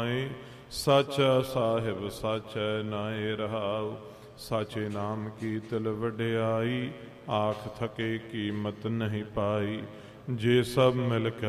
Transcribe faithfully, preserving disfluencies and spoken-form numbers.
ਸਾਚਾ ਸਾਹਿਬ ਸਾਚੈ ਨਾਏ ਰਹਾਉ। ਸਾਚੇ ਨਾਮ ਕੀ ਤਿਲ ਵਡਿਆਈ, ਆਖ ਥਕੇ ਕੀਮਤ ਨਹੀਂ ਪਾਈ। ਜੇ ਸਭ ਮਿਲ ਕੇ